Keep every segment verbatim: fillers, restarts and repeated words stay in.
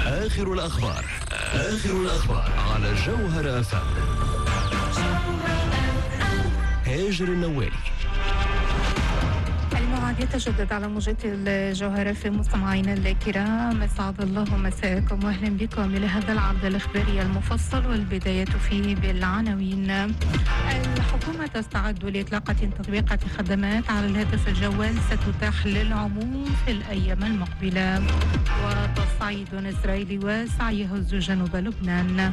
آخر الأخبار آخر الأخبار على جوهر أف أم. هاجر النوالي. الموعد يتجدد على موجة الجوهرة في مستمعينا الكرام، أسعد الله مساءكم وأهلا بكم إلى هذا العرض الإخباري المفصل، والبداية فيه بالعناوين. الحكومة تستعد لإطلاق تطبيقات خدمات على الهاتف الجوال ستتاح للعموم في الأيام المقبلة. وتصعيد إسرائيلي واسع يهز جنوب لبنان.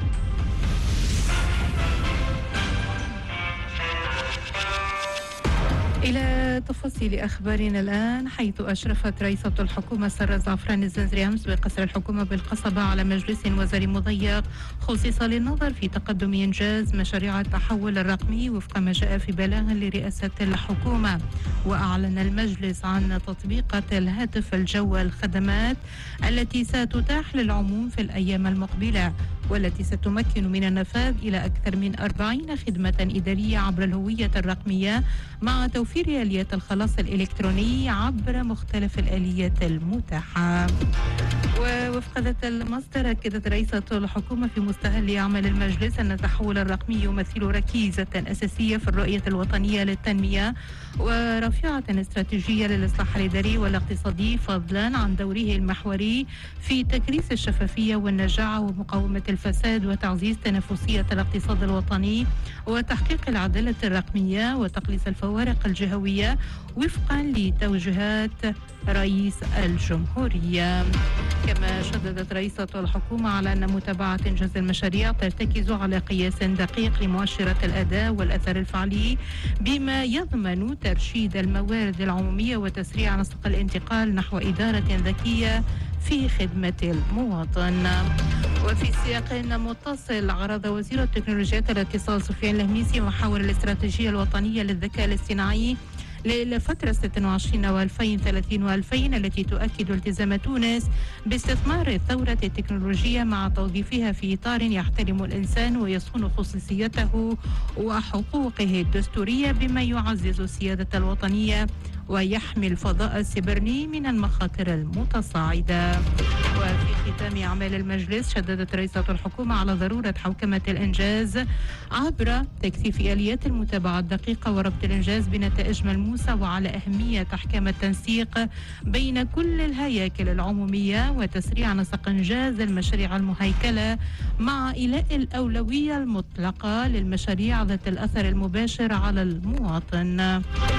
إلى تفاصيل أخبارنا الآن، حيث أشرفت رئيسة الحكومة سارة زعفران الزنزري أمس بقصر الحكومة بالقصبة على مجلس وزاري مضيق خصص للنظر في تقدم إنجاز مشاريع التحول الرقمي وفق ما جاء في بلاغ لرئاسة الحكومة. وأعلن المجلس عن تطبيقة الهاتف الجوال الخدمات التي ستتاح للعموم في الأيام المقبلة، والتي ستمكن من النفاذ إلى أكثر من أربعين خدمة إدارية عبر الهوية الرقمية، مع توفير آليات الخلاص الإلكتروني عبر مختلف الآليات المتاحة. ووفق ذات المصدر، أكدت رئيسة الحكومة في مستهل عمل المجلس أن التحول الرقمي يمثل ركيزة أساسية في الرؤية الوطنية للتنمية ورافعة استراتيجية للإصلاح الإداري والاقتصادي، فضلا عن دوره المحوري في تكريس الشفافية والنجاعة ومقاومة الفساد وتعزيز تنافسية الاقتصاد الوطني وتحقيق العدالة الرقمية وتقليص الفوارق الجهوية وفقا لتوجيهات رئيس الجمهورية. كما شددت رئيسة الحكومة على أن متابعة إنجاز المشاريع ترتكز على قياس دقيق لمؤشرات الأداء والأثر الفعلي، بما يضمن ترشيد الموارد العمومية وتسريع نسق الانتقال نحو إدارة ذكية في خدمة المواطن. وفي سياق متصل، عرض وزير التكنولوجيات والاتصال سفيان الهميسي محاور الاستراتيجية الوطنية للذكاء الاصطناعي للفترة ستة وعشرين وألفين وثلاثين وألفين التي تؤكد التزام تونس باستثمار الثورة التكنولوجية مع توظيفها في إطار يحترم الإنسان ويصون خصوصيته وحقوقه الدستورية، بما يعزز السيادة الوطنية ويحمي الفضاء السيبراني من المخاطر المتصاعدة. وفي ختام أعمال المجلس، شددت رئيسة الحكومة على ضرورة حوكمة الإنجاز عبر تكثيف آليات المتابعة الدقيقة وربط الإنجاز بنتائج ملموسة، وعلى أهمية أحكام التنسيق بين كل الهياكل العمومية وتسريع نسق إنجاز المشاريع المهيكلة، مع إيلاء الأولوية المطلقة للمشاريع ذات الأثر المباشر على المواطن.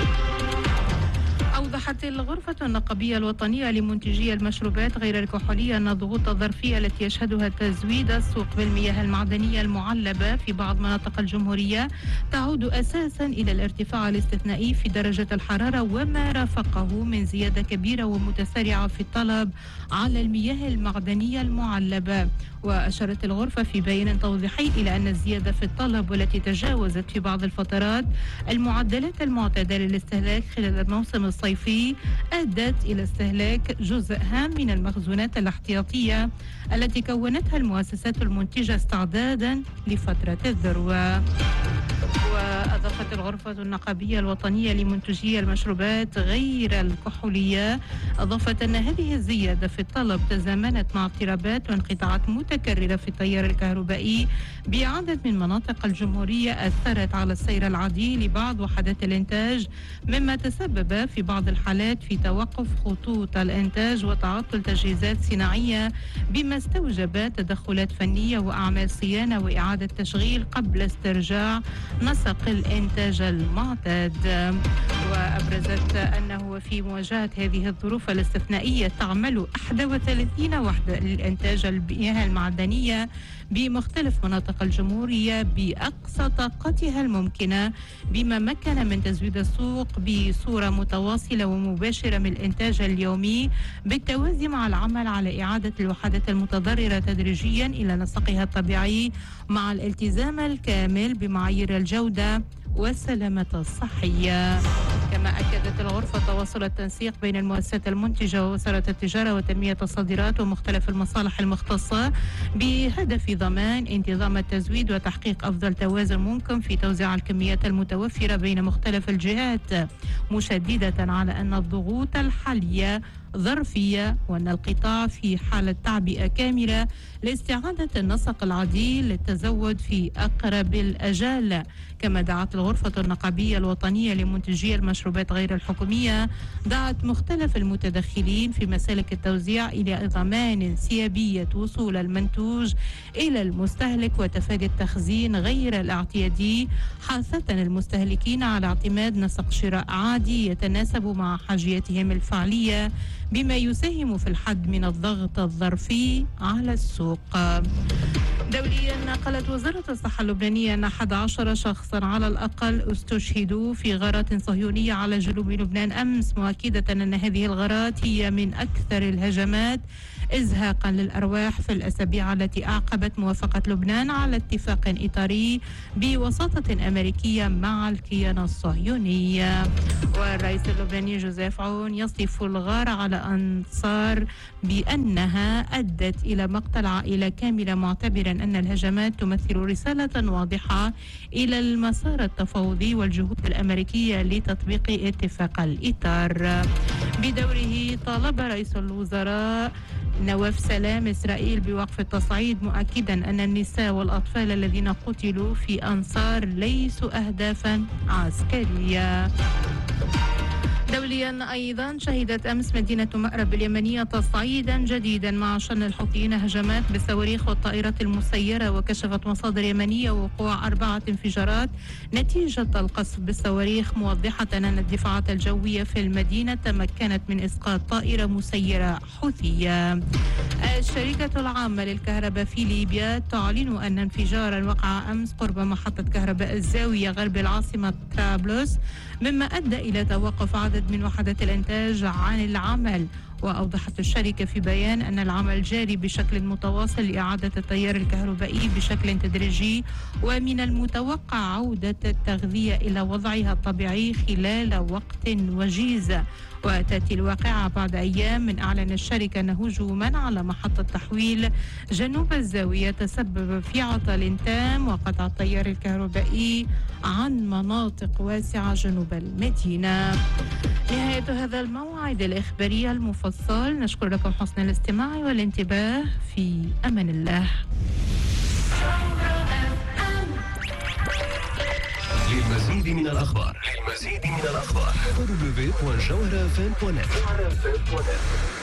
أوضحت الغرفة النقابية الوطنية لمنتجي المشروبات غير الكحولية أن الضغوط الظرفية التي يشهدها تزويد السوق بالمياه المعدنية المعلبة في بعض مناطق الجمهورية تعود أساسا إلى الارتفاع الاستثنائي في درجة الحرارة وما رافقه من زيادة كبيرة ومتسارعة في الطلب على المياه المعدنية المعلبة. وأشارت الغرفة في بيان توضيحي إلى أن الزيادة في الطلب والتي تجاوزت في بعض الفترات المعدلات المعتادة للاستهلاك خلال الموسم الصيفي أدت إلى استهلاك جزء هام من المخزونات الاحتياطية التي كونتها المؤسسات المنتجة استعدادا لفترة الذروة. وأضافت الغرفة النقابية الوطنية لمنتجي المشروبات غير الكحولية أضافت أن هذه الزيادة في الطلب تزامنت مع اضطرابات وانقطاعات متكررة في التيار الكهربائي بعدد من مناطق الجمهورية أثرت على السير العادي لبعض وحدات الإنتاج، مما تسبب في بعض الحالات في توقف خطوط الإنتاج وتعطل تجهيزات صناعية، بما استوجب تدخلات فنية وأعمال صيانة وإعادة تشغيل قبل استرجاع نسق الإنتاج المعتاد. وأبرزت أنه في مواجهة هذه الظروف الاستثنائية تعمل إحدى وثلاثين وحدة للإنتاج المياه المعدنية بمختلف مناطق الجمهورية بأقصى طاقتها الممكنة، بما مكن من تزويد السوق بصورة متواصلة ومباشرة من الإنتاج اليومي، بالتوازي مع العمل على إعادة الوحدات المتضررة تدريجيا إلى نسقها الطبيعي، مع الالتزام الكامل بمعايير الجودة والسلامة الصحية. كما أكدت الغرفة تواصل التنسيق بين المؤسسات المنتجة ووزارة التجارة وتنمية الصادرات ومختلف المصالح المختصة بهدف ضمان انتظام التزويد وتحقيق أفضل توازن ممكن في توزيع الكميات المتوفرة بين مختلف الجهات، مشددة على أن الضغوط الحالية ظرفية، وأن القطاع في حالة تعبئة كاملة لاستعادة النسق العادل للتزود في أقرب الأجال. كما دعت الغرفة النقابية الوطنية لمنتجي المشروبات غير الحكومية دعت مختلف المتدخلين في مسالك التوزيع إلى ضمان سيابية وصول المنتوج إلى المستهلك وتفادي التخزين غير الاعتيادي، حاثة المستهلكين على اعتماد نسق شراء عادي يتناسب مع حاجياتهم الفعلية، بما يساهم في الحد من الضغط الظرفي على السوق. دوليا، نقلت وزارة الصحة اللبنانية أن أحد عشر شخصا على الأقل استشهدوا في غارات صهيونية على جنوب لبنان أمس، مؤكدة أن هذه الغارات هي من أكثر الهجمات إزهاقا للأرواح في الأسابيع التي أعقبت موافقة لبنان على اتفاق إطاري بوساطة أمريكية مع الكيان الصهيوني. والرئيس اللبناني جوزيف عون يصف الغارة على أنصار بأنها أدت إلى مقتل عائلة كاملة، معتبرا أن الهجمات تمثل رسالة واضحة إلى المسار التفاوضي والجهود الأمريكية لتطبيق اتفاق الإطار. بدوره، طالب رئيس الوزراء نواف سلام إسرائيل بوقف التصعيد، مؤكدا أن النساء والأطفال الذين قتلوا في أنصار ليسوا أهدافا عسكرية. دوليا أيضا، شهدت أمس مدينة مأرب اليمنية تصعيدا جديدا مع شن الحوثيين هجمات بالصواريخ والطائرات المسيرة، وكشفت مصادر يمنية وقوع أربعة انفجارات نتيجة القصف بالصواريخ، موضحة أن الدفاعات الجوية في المدينة تمكنت من إسقاط طائرة مسيرة حوثية. الشركة العامة للكهرباء في ليبيا تعلن أن انفجارا وقع أمس قرب محطة كهرباء الزاوية غرب العاصمة طرابلس، مما أدى إلى توقف عدد من وحدات الإنتاج عن العمل. وأوضحت الشركة في بيان أن العمل جاري بشكل متواصل لإعادة التيار الكهربائي بشكل تدريجي، ومن المتوقع عودة التغذية إلى وضعها الطبيعي خلال وقت وجيز. وتأتي الواقعة بعد أيام من أعلن الشركة أن هجوما على محطة تحويل جنوب الزاوية تسبب في عطل تام وقطع التيار الكهربائي عن مناطق واسعة جنوب المدينة. نهاية هذا الموعد الإخباري المفصل، نشكر لكم حسن الاستماع والانتباه. في أمان الله. للمزيد من الأخبار للمزيد من الأخبار دبليو دبليو دبليو دوت جوهرة إف إم دوت نت.